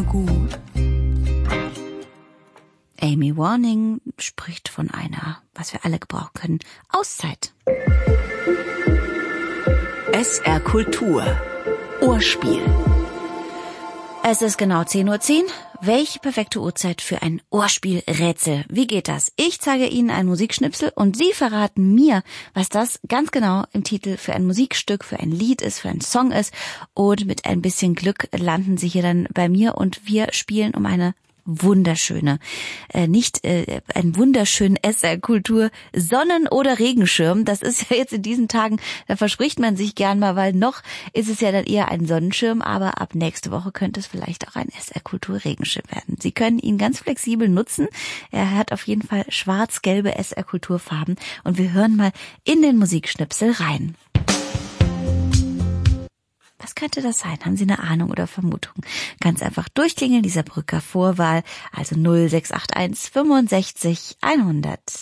gut. Amy Warning spricht von einer, was wir alle gebrauchen können, Auszeit. SR Kultur. Ohrspiel. Es ist genau 10:10 Uhr. Welche perfekte Uhrzeit für ein Ohrspielrätsel? Wie geht das? Ich zeige Ihnen einen Musikschnipsel und Sie verraten mir, was das ganz genau im Titel für ein Musikstück, für ein Lied ist, für ein Song ist. Und mit ein bisschen Glück landen Sie hier dann bei mir und wir spielen um einen wunderschönen SR-Kultur Sonnen- oder Regenschirm. Das ist ja jetzt in diesen Tagen, da verspricht man sich gern mal, weil noch ist es ja dann eher ein Sonnenschirm, aber ab nächste Woche könnte es vielleicht auch ein SR-Kultur Regenschirm werden. Sie können ihn ganz flexibel nutzen. Er hat auf jeden Fall schwarz-gelbe SR-Kulturfarben und wir hören mal in den Musikschnipsel rein. Was könnte das sein? Haben Sie eine Ahnung oder Vermutung? Ganz einfach durchklingeln, dieser Brücker Vorwahl, also 0681 65 100.